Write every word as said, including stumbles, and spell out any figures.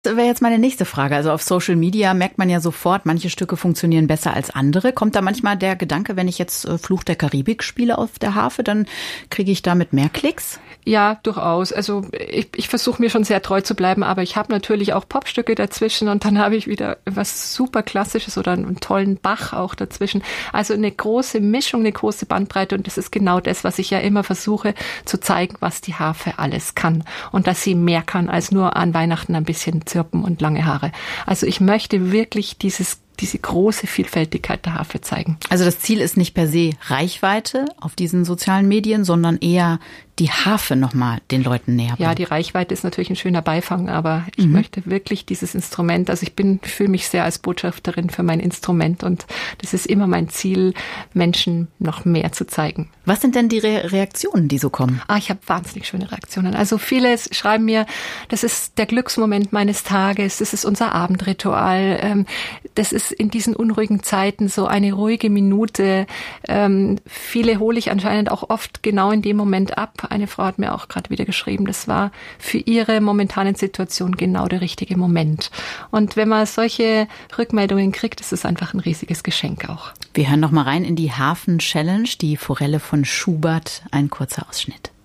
Das wäre jetzt meine nächste Frage. Also auf Social Media merkt man ja sofort, manche Stücke funktionieren besser als andere. Kommt da manchmal der Gedanke, wenn ich jetzt Fluch der Karibik spiele auf der Harfe, dann kriege ich damit mehr Klicks? Ja, durchaus. Also ich, ich versuche mir schon sehr treu zu bleiben, aber ich habe natürlich auch Popstücke dazwischen und dann habe ich wieder was super Klassisches oder einen tollen Bach auch dazwischen. Also eine große Mischung, eine große Bandbreite und das ist genau das, was ich ja immer versuche zu zeigen, was die Harfe alles kann und dass sie mehr kann als nur an Weihnachten ein bisschen Zirpen und lange Haare. Also ich möchte wirklich dieses diese große Vielfältigkeit der Harfe zeigen. Also das Ziel ist nicht per se Reichweite auf diesen sozialen Medien, sondern eher die Harfe nochmal den Leuten näher bringen. Ja, die Reichweite ist natürlich ein schöner Beifang, aber ich mhm. möchte wirklich dieses Instrument, also ich bin, fühle mich sehr als Botschafterin für mein Instrument und das ist immer mein Ziel, Menschen noch mehr zu zeigen. Was sind denn die Re- Reaktionen, die so kommen? Ah, ich habe wahnsinnig schöne Reaktionen. Also viele schreiben mir, das ist der Glücksmoment meines Tages, das ist unser Abendritual, das ist in diesen unruhigen Zeiten so eine ruhige Minute. Viele hole ich anscheinend auch oft genau in dem Moment ab. Eine Frau hat mir auch gerade wieder geschrieben, das war für ihre momentane Situation genau der richtige Moment. Und wenn man solche Rückmeldungen kriegt, ist es einfach ein riesiges Geschenk auch. Wir hören noch mal rein in die Harfen-Challenge, die Forelle von Schubert, ein kurzer Ausschnitt.